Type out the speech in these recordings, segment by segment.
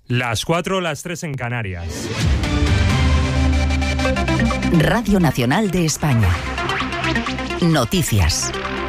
Las 4, las 3 en Canarias. Radio Nacional de España. Noticias.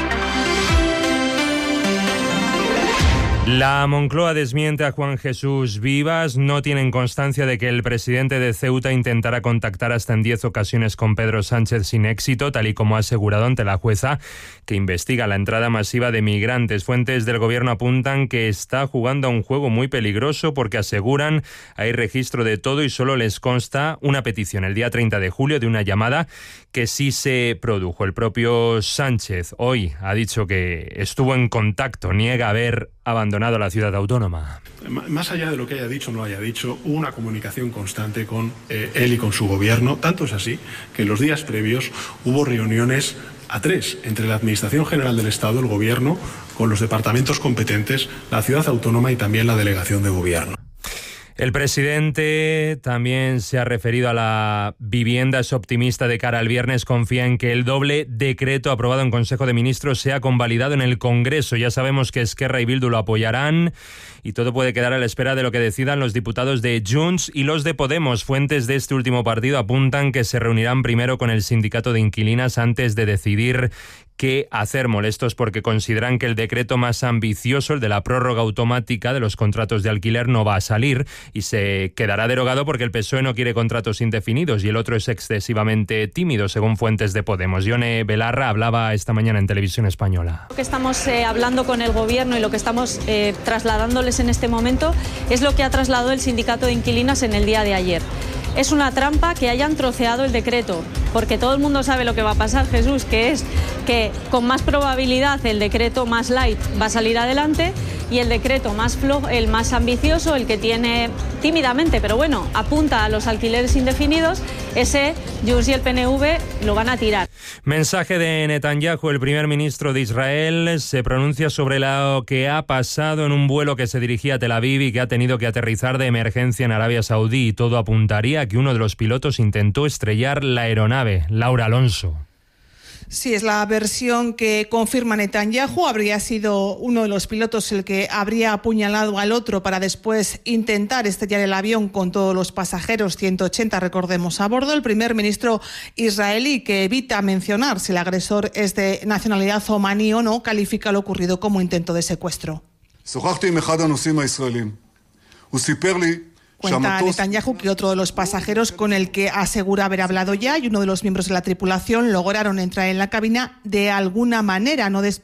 La Moncloa desmiente a Juan Jesús Vivas. No tienen constancia de que el presidente de Ceuta intentara contactar hasta en 10 ocasiones con Pedro Sánchez sin éxito, tal y como ha asegurado ante la jueza que investiga la entrada masiva de migrantes. Fuentes del gobierno apuntan que está jugando a un juego muy peligroso porque aseguran hay registro de todo y solo les consta una petición el día 30 de julio de una llamada que sí se produjo. El propio Sánchez hoy ha dicho que estuvo en contacto, niega haber abandonado la ciudad autónoma. Más allá de lo que haya dicho o no haya dicho, hubo una comunicación constante con él y con su gobierno. Tanto es así que en los días previos hubo reuniones a 3 entre la Administración General del Estado, el Gobierno, con los departamentos competentes, la ciudad autónoma y también la delegación de gobierno. El presidente también se ha referido a la vivienda. Es optimista de cara al viernes. Confía en que el doble decreto aprobado en Consejo de Ministros sea convalidado en el Congreso. Ya sabemos que Esquerra y Bildu lo apoyarán y todo puede quedar a la espera de lo que decidan los diputados de Junts y los de Podemos. Fuentes de este último partido apuntan que se reunirán primero con el sindicato de inquilinas antes de decidir qué hacer. Molestos porque consideran que el decreto más ambicioso, el de la prórroga automática de los contratos de alquiler, no va a salir y se quedará derogado porque el PSOE no quiere contratos indefinidos y el otro es excesivamente tímido, según fuentes de Podemos. Yone Belarra hablaba esta mañana en Televisión Española. Lo que estamos hablando con el gobierno y lo que estamos trasladándoles en este momento es lo que ha trasladado el sindicato de inquilinas en el día de ayer. Es una trampa que hayan troceado el decreto, porque todo el mundo sabe lo que va a pasar, Jesús, que es que con más probabilidad el decreto más light va a salir adelante y el decreto más flojo, el más ambicioso, el que tiene tímidamente, pero bueno, apunta a los alquileres indefinidos, ese Junts y el PNV lo van a tirar. Mensaje de Netanyahu, el primer ministro de Israel, se pronuncia sobre lo que ha pasado en un vuelo que se dirigía a Tel Aviv y que ha tenido que aterrizar de emergencia en Arabia Saudí. Y todo apuntaría a que uno de los pilotos intentó estrellar la aeronave. Laura Alonso. Sí, es la versión que confirma Netanyahu. Habría sido uno de los pilotos el que habría apuñalado al otro para después intentar estrellar el avión con todos los pasajeros, 180, recordemos, a bordo. El primer ministro israelí, que evita mencionar si el agresor es de nacionalidad omaní o no, califica lo ocurrido como intento de secuestro. Cuenta Netanyahu que otro de los pasajeros con el que asegura haber hablado ya y uno de los miembros de la tripulación lograron entrar en la cabina de alguna manera, no